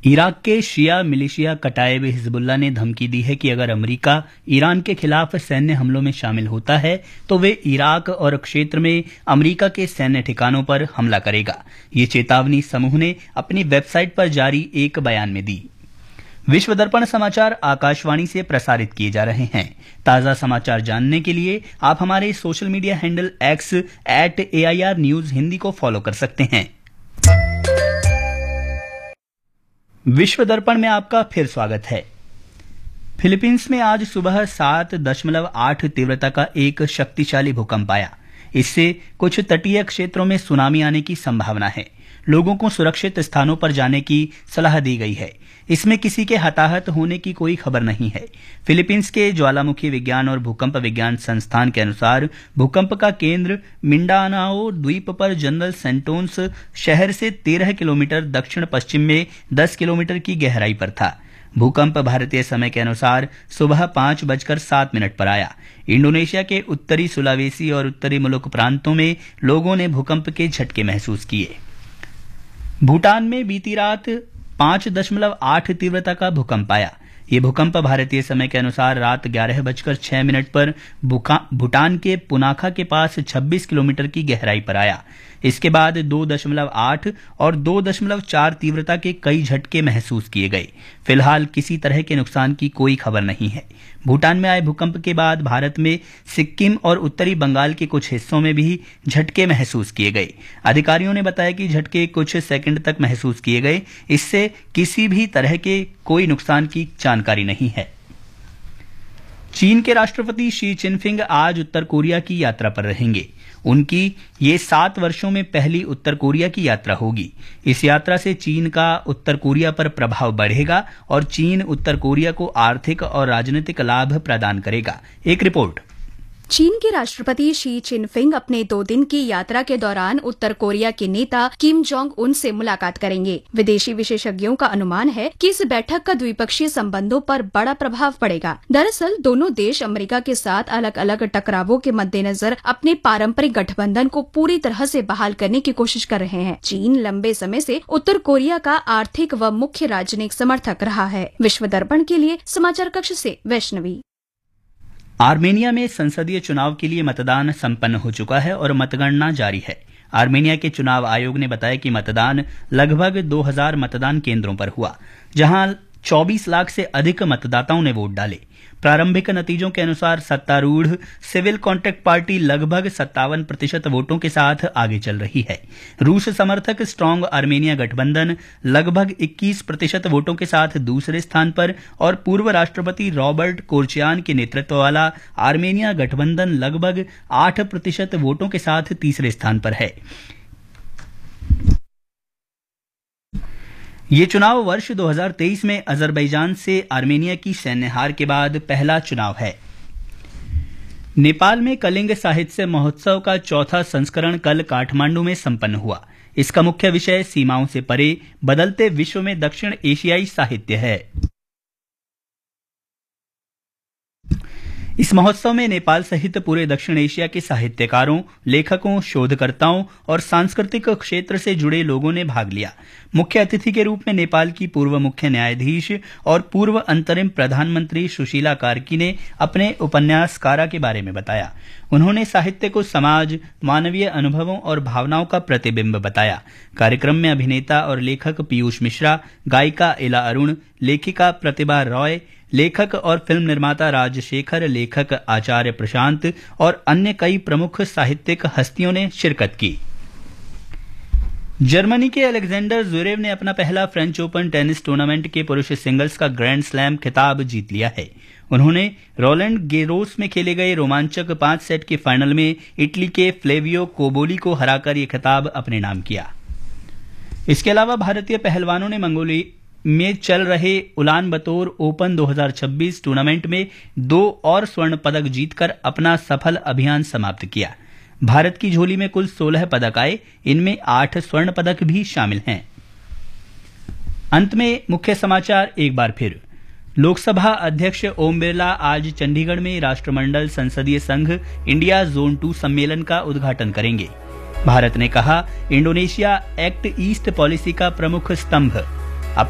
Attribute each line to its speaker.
Speaker 1: Iraq के शिया militia कटायब Hezbollah ने धमकी दी है कि अगर अमेरिका ईरान के खिलाफ सैन्य हमलों में शामिल होता है तो वे इराक और क्षेत्र में अमेरिका के सैन्य ठिकानों पर हमला करेगा। ये चेतावनी समूह ने अपनी वेबसाइट पर जारी एक बयान में दी। विश्व दर्पण समाचार आकाशवाणी से प्रसारित किए जा रहे हैं। ताजा समाचार जानने के लिए आप हमारे social media handle X @AIR News Hindi को फॉलो कर सकते हैं। विश्व दर्पण में आपका फिर स्वागत है। फिलीपींस में आज सुबह 7.8 तीव्रता का एक शक्तिशाली भूकंप आया। इससे कुछ तटीय क्षेत्रों में सुनामी आने की संभावना है। लोगों को सुरक्षित स्थानों पर जाने की सलाह दी गई है। इसमें किसी के हताहत होने की कोई खबर नहीं है। फिलीपींस के ज्वालामुखी विज्ञान और भूकंप विज्ञान संस्थान के अनुसार भूकंप का केंद्र मिंडानाओ द्वीप पर जनरल सेंटोन्स शहर से 13 किलोमीटर दक्षिण पश्चिम में 10 किलोमीटर की गहराई पर था। भूकंप भारतीय समय के अनुसार सुबह 5:07 पर आया। इंडोनेशिया के उत्तरी सुलावेसी और उत्तरी मुलुक प्रांतों में लोगों ने भूकंप के झटके महसूस किए। भूटान में बीती रात 5.8 तीव्रता का भूकंप आया। ये भूकंप भारतीय समय के अनुसार रात 11:06 पर भूटान के पुनाखा के पास 26 किलोमीटर की गहराई पर आया। इसके बाद 2.8 और 2.4 तीव्रता के कई झटके महसूस किए गए। फिलहाल किसी तरह के नुकसान की कोई खबर नहीं है। भूटान में आए भूकंप के बाद भारत में सिक्किम और उत्तरी बंगाल के कुछ हिस्सों में भी झटके महसूस किए गए। अधिकारियों ने बताया कि झटके कुछ सेकंड तक महसूस किए गए। इससे किसी भी तरह के कोई नुकसान की जानकारी नहीं है। चीन के राष्ट्रपति शी चिनफिंग आज उत्तर कोरिया की यात्रा पर रहेंगे। उनकी ये 7 वर्षों में पहली उत्तर कोरिया की यात्रा होगी। इस यात्रा से चीन का उत्तर कोरिया पर प्रभाव बढ़ेगा और चीन उत्तर कोरिया को आर्थिक और राजनीतिक लाभ प्रदान करेगा। एक रिपोर्ट।
Speaker 2: चीन के राष्ट्रपति शी चिनफिंग अपने 2 दिन की यात्रा के दौरान उत्तर कोरिया के नेता किम जोंग उन से मुलाकात करेंगे। विदेशी विशेषज्ञों का अनुमान है कि इस बैठक का द्विपक्षीय संबंधों पर बड़ा प्रभाव पड़ेगा। दरअसल दोनों देश अमेरिका के साथ अलग अलग टकरावों के मद्देनजर अपने पारंपरिक गठबंधन को पूरी तरह से बहाल करने की कोशिश कर रहे हैं। चीन लंबे समय से उत्तर कोरिया का आर्थिक व मुख्य राजनयिक समर्थक रहा है। विश्व दर्पण के लिए समाचार कक्ष से वैष्णवी।
Speaker 1: आर्मेनिया में संसदीय चुनाव के लिए मतदान संपन्न हो चुका है और मतगणना जारी है। आर्मेनिया के चुनाव आयोग ने बताया कि मतदान लगभग 2000 मतदान केंद्रों पर हुआ, जहां 24 लाख से अधिक मतदाताओं ने वोट डाले। प्रारंभिक नतीजों के अनुसार सत्तारूढ़ सिविल कॉन्ट्रैक्ट पार्टी लगभग 57% वोटों के साथ आगे चल रही है। रूस समर्थक स्ट्रांग आर्मेनिया गठबंधन लगभग 21% वोटों के साथ दूसरे स्थान पर और पूर्व राष्ट्रपति रॉबर्ट कोर्चियान के नेतृत्व वाला आर्मेनिया गठबंधन लगभग 8% वोटों के साथ तीसरे स्थान पर है। ये चुनाव वर्ष 2023 में अजरबैजान से आर्मेनिया की सैन्य हार के बाद पहला चुनाव है। नेपाल में कलिंग साहित्य महोत्सव का 4था संस्करण कल काठमांडू में संपन्न हुआ। इसका मुख्य विषय सीमाओं से परे बदलते विश्व में दक्षिण एशियाई साहित्य है। इस महोत्सव में नेपाल सहित पूरे दक्षिण एशिया के साहित्यकारों, लेखकों, शोधकर्ताओं और सांस्कृतिक क्षेत्र से जुड़े लोगों ने भाग लिया। मुख्य अतिथि के रूप में नेपाल की पूर्व मुख्य न्यायाधीश और पूर्व अंतरिम प्रधानमंत्री सुशीला कार्की ने अपने उपन्यास कारा के बारे में बताया। उन्होंने साहित्य को समाज, मानवीय अनुभवों और भावनाओं का प्रतिबिंब बताया। कार्यक्रम में अभिनेता और लेखक पीयूष मिश्रा, गायिका इला अरुण, लेखिका प्रतिभा रॉय, लेखक और फिल्म निर्माता राजशेखर, लेखक आचार्य प्रशांत और अन्य कई प्रमुख साहित्यिक हस्तियों ने शिरकत की। जर्मनी के अलेक्जेंडर ज़्वेरेव ने अपना पहला फ्रेंच ओपन टेनिस टूर्नामेंट के पुरुष सिंगल्स का ग्रैंड स्लैम खिताब जीत लिया है। उन्होंने रोलैंड गेरोस में खेले गए रोमांचक 5 सेट के फाइनल में इटली के फ्लेवियो कोबोली को हराकर यह खिताब अपने नाम किया। इसके अलावा भारतीय पहलवानों ने मंगोली में चल रहे उलान बतोर ओपन 2026 टूर्नामेंट में 2 और स्वर्ण पदक जीतकर अपना सफल अभियान समाप्त किया। भारत की झोली में कुल 16 पदक आए, इनमें 8 स्वर्ण पदक भी शामिल हैं। अंत में मुख्य समाचार एक बार फिर। लोकसभा अध्यक्ष ओम बिरला आज चंडीगढ़ में राष्ट्रमंडल संसदीय संघ इंडिया जोन 2 सम्मेलन का उद्घाटन करेंगे। भारत ने कहा, इंडोनेशिया एक्ट ईस्ट पॉलिसी का प्रमुख स्तंभ।